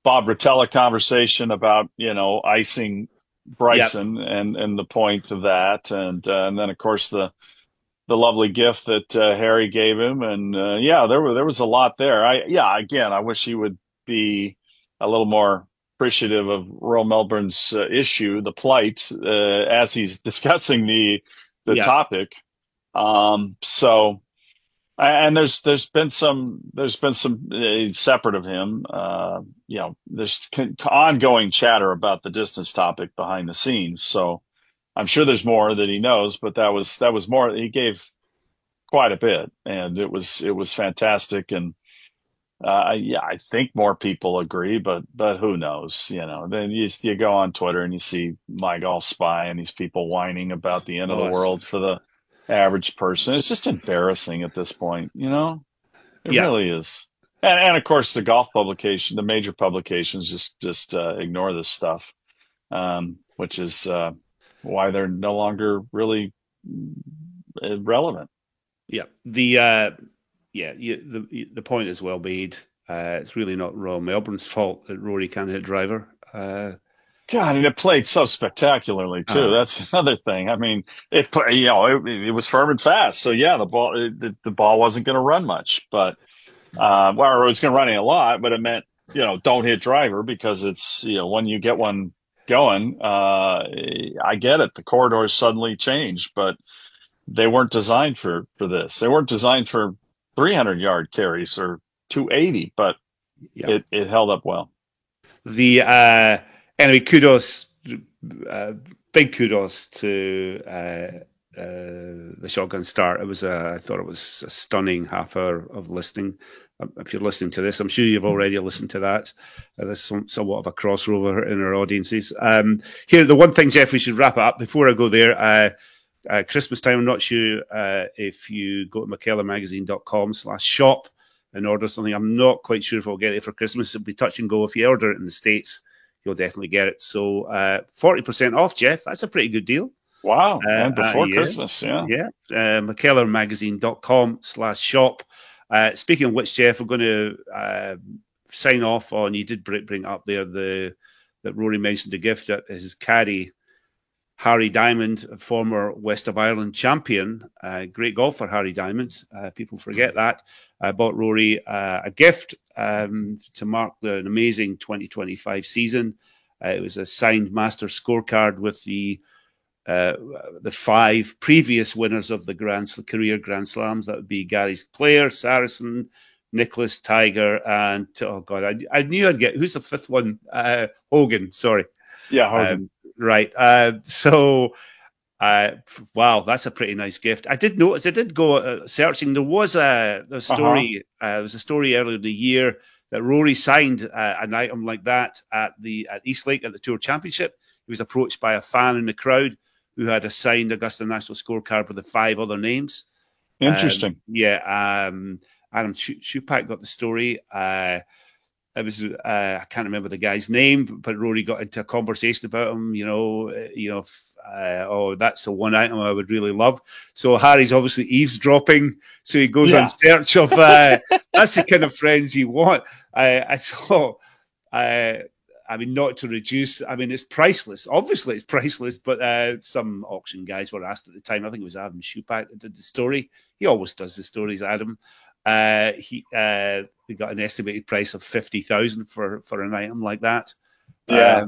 Bob Rotella conversation about, icing Yep. Bryson and the point of that. And then, of course, the lovely gift that Harry gave him. And yeah, there was a lot there. Again, I wish he would be a little more appreciative of Royal Melbourne's issue, the plight, as he's discussing the Yep. topic. So, and there's been some separate of him. There's ongoing chatter about the distance topic behind the scenes. So I'm sure there's more that he knows, but that was more. He gave quite a bit, and it was fantastic. And yeah, I think more people agree, but who knows? Then you go on Twitter and you see My Golf Spy and these people whining about the end of the Oh, it's, world for the average person. It's just embarrassing at this point. It yeah. really is. And of course, the golf publication, the major publications, just ignore this stuff, which is why they're no longer really relevant. Yeah. The point is well made. It's really not Royal Melbourne's fault that Rory can't hit driver. God, and it played so spectacularly too. Uh, That's another thing. I mean, it was firm and fast. So yeah, the ball wasn't going to run much, but well, it was going to run a lot, but it meant don't hit driver because it's when you get one going. I get it. The corridors suddenly changed, but they weren't designed for this. They weren't designed for 300-yard carries or 280, but yeah. it held up well. The Anyway, kudos, uh, big kudos to the shotgun start. I thought it was a stunning half hour of listening. If you're listening to this, I'm sure you've already listened to that. There's somewhat of a crossover in our audiences. Here, the one thing, Jeff, we should wrap it up before I go there. Christmas time, I'm not sure if you go to mckellarmagazine.com/shop and order something. I'm not quite sure if I'll get it for Christmas. It'll be touch and go. If you order it in the States, you'll definitely get it. So 40% off, Jeff. That's a pretty good deal. Wow. And before Yeah, Christmas, yeah. yeah. mckellarmagazine.com/shop. Speaking of which, Jeff, we're going to sign off on, you did bring up there that Rory mentioned the gift that his caddy, Harry Diamond, former West of Ireland champion, great golfer, Harry Diamond. People forget that. Bought Rory a gift to mark an amazing 2025 season. It was a signed master scorecard with the 5 previous winners of the career Grand Slams. That would be Gary Player, Saracen, Nicholas, Tiger, and oh god, I knew I'd get who's the 5th one? Hogan. Sorry. Yeah, Hogan. Right. Wow, that's a pretty nice gift. I did notice. I did go searching. There was a Uh-huh. story. There was a story earlier in the year that Rory signed an item like that at Eastlake at the Tour Championship. He was approached by a fan in the crowd who had a signed Augusta National scorecard with the 5 other names. Interesting. Yeah, Adam Schupak got the story. It was I can't remember the guy's name, but Rory got into a conversation about him. Oh, that's the one item I would really love. So Harry's obviously eavesdropping. So he goes on Yeah. search of. That's the kind of friends you want. I saw. I mean, not to reduce. I mean, it's priceless. Obviously, it's priceless. But some auction guys were asked at the time. I think it was Adam Schupak that did the story. He always does the stories, Adam. We got an estimated price of 50,000 for an item like that. Yeah.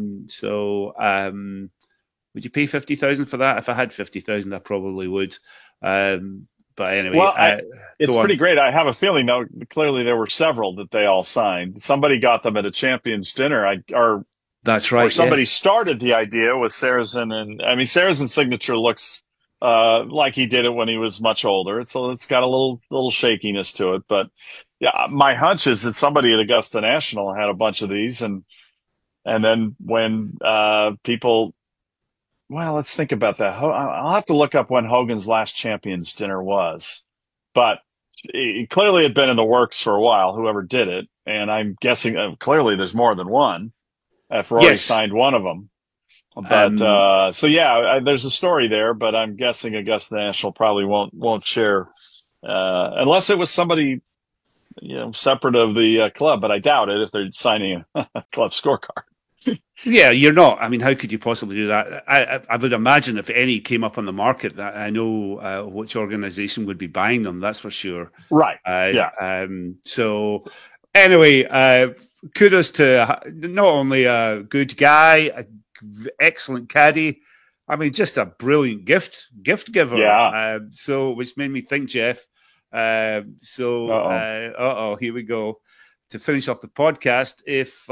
Would you pay 50,000 for that? If I had 50,000, I probably would. But anyway, Well, it's go pretty on. great. I have a feeling, though, clearly there were several that they all signed. Somebody got them at a champions dinner, That's or right. Yeah. somebody started the idea with Saracen, and I mean Saracen's signature looks like he did it when he was much older. It's got a little shakiness to it, but yeah, my hunch is that somebody at Augusta National had a bunch of these, and then when people, well, let's think about that. I'll have to look up when Hogan's last champions dinner was, but it clearly had been in the works for a while, whoever did it. And I'm guessing clearly there's more than one if Rory Yes. signed one of them. But Um, so yeah, there's a story there, but I'm guessing Augusta National probably won't share unless it was somebody separate of the club, but I doubt it if they're signing a club scorecard. Yeah, you're not. I mean, how could you possibly do that? I would imagine if any came up on the market, that I know which organization would be buying them. That's for sure. Right. Yeah. So anyway, kudos to not only a good guy, excellent caddy. I mean, just a brilliant gift giver. Yeah. So which made me think, Jeff. Uh-oh. Here we go. To finish off the podcast, if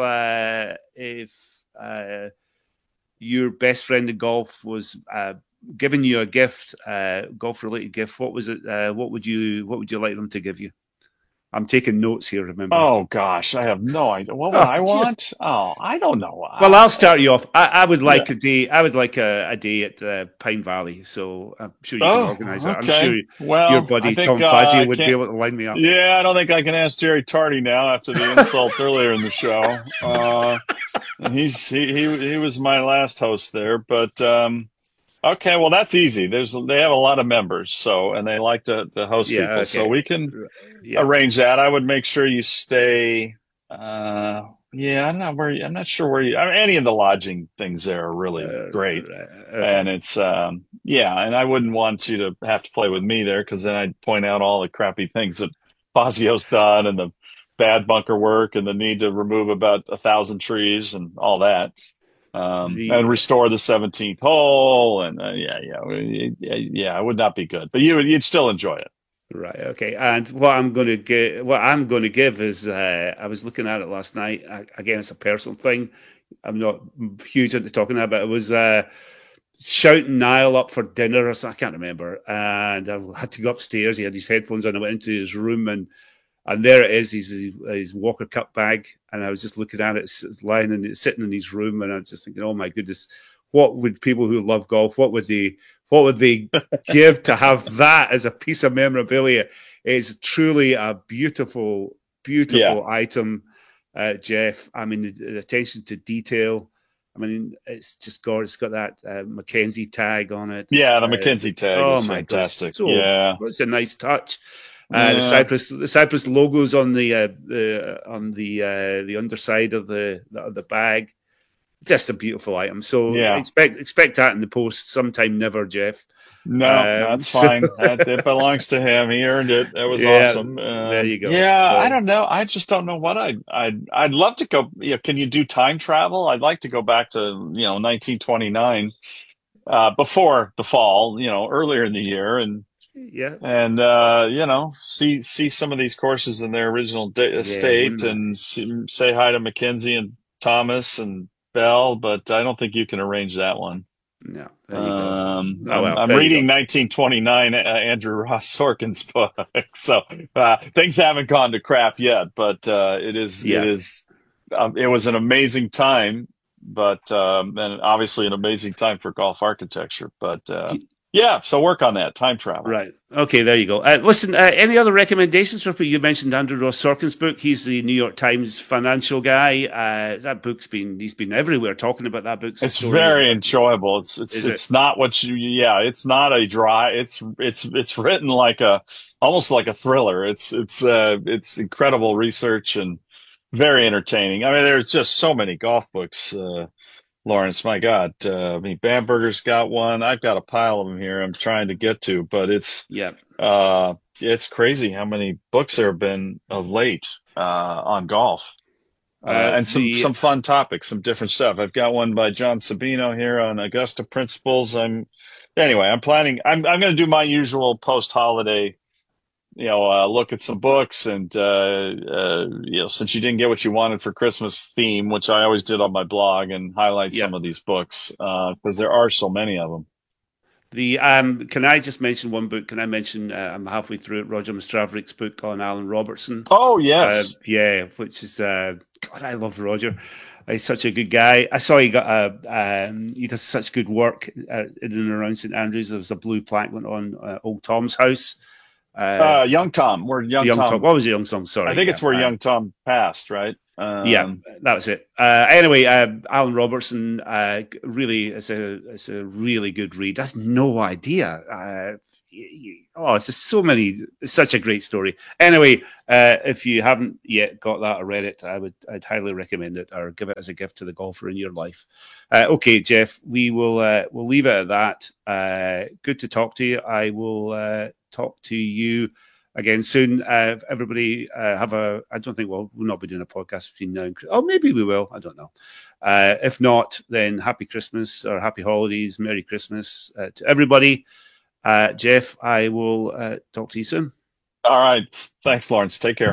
your best friend in golf was giving you a gift, golf related gift, what was it? What would you like them to give you? I'm taking notes here. Remember? Oh gosh, I have no idea. What would Oh, I just want? Oh, I don't know. well, I'll start you off. I would Yeah. like a day. I would like a day at Pine Valley. So I'm sure you can Oh, organise that. I'm sure okay. your Well, I buddy think Tom Fazio I would be can't. able to line me up. Yeah, I don't think I can ask Jerry Tardy now after the insult earlier in the show. And he was my last host there, but okay, well that's easy. They have a lot of members, so and they like to host Yeah. people, so Okay. we can Yeah. arrange that. I would make sure you stay. Yeah, I'm not sure where you. I mean, any of the lodging things there are really great, Okay. and it's yeah. And I wouldn't want you to have to play with me there because then I'd point out all the crappy things that Fazio's done and the bad bunker work and the need to remove about 1,000 trees and all that. And The restore the 17th hole, and yeah, it would not be good, but you'd still enjoy it. Right. Okay. And what I'm going to give is I was looking at it last night. Again, it's a personal thing. I'm not huge into talking about it. It was shouting Niall up for dinner or something. I can't remember. And I had to go upstairs. He had his headphones on. I went into his room and there it is. His Walker Cup bag. And I was just looking at it, lying and sitting in his room. And I was just thinking, oh my goodness, what would people who love golf, what would they give to have that as a piece of memorabilia? It's truly a beautiful, Yeah, beautiful item, Jeff. I mean, the attention to detail. I mean, it's just gorgeous. It's got that Mackenzie tag on it. yeah, the McKenzie tag Oh is my gosh, fantastic. so Yeah, it's a nice touch. yeah, The Cypress logos on the underside of the bag. Just a beautiful item. So yeah. expect that in the post sometime. Never, Jeff. No, that's So fine. It belongs to him. He earned it. That was yeah, awesome. there you go. Yeah, I So don't know. I just don't know what I'd love to go. Can you do time travel? I'd like to go back to 1929, before the fall. Earlier in the year, and yeah, and see some of these courses in their original yeah, state, wouldn't that? and say hi to Mackenzie and Thomas and Bell. But I don't think you can arrange that one. No, there you go. Oh I'm well, I'm there you reading go. 1929, Andrew Ross Sorkin's book, so things haven't gone to crap yet. But Yeah. it was an amazing time, but and obviously an amazing time for golf architecture. But yeah, so work on that time travel. Right. Okay, there you go. Listen, any other recommendations for people? You mentioned Andrew Ross Sorkin's book. He's the New York Times financial guy. That he's been everywhere talking about that book's It's story. very enjoyable. It's it's Is it? it's not what yeah, it's not a dry. It's written like almost like a thriller. It's incredible research and very entertaining. I mean, there's just so many golf books, Lawrence. My God, I mean, Bamberger's got one. I've got a pile of them here. I'm trying to get to, but Yeah. it's crazy how many books there have been of late on golf. And The some fun topics, some different stuff. I've got one by John Sabino here on Augusta principles. I'm planning. I'm going to do my usual post holiday, look at some books and since you didn't get what you wanted for Christmas theme, which I always did on my blog, and highlight yeah. some of these books because there are so many of them. The Can I just mention one book? Can I mention? I'm halfway through it. Roger Mastravrick's book on Alan Robertson. Oh yes, Yeah, which is God, I love Roger. He's such a good guy. I saw he does such good work in and around St Andrews. There was a blue plaque went on Old Tom's house. Young Tom. Where Young Young Tom. Tom. What was it, Young Tom? I Sorry. think Yeah. it's where Young Tom passed, right? Yeah, that was it. Anyway, Alan Robertson really is a really good read. I had no idea. oh, it's just so many. It's such a great story. Anyway, if you haven't yet got that or read it, I'd highly recommend it, or give it as a gift to the golfer in your life. Okay, Jeff, we'll leave it at that. Good to talk to you. I will talk to you again soon. Everybody I don't think we'll not be doing a podcast between now and, oh, maybe we will. I don't know. If not, then happy Christmas or happy holidays. Merry Christmas to everybody. Jeff, I will talk to you soon. All right. Thanks, Lawrence. Take care.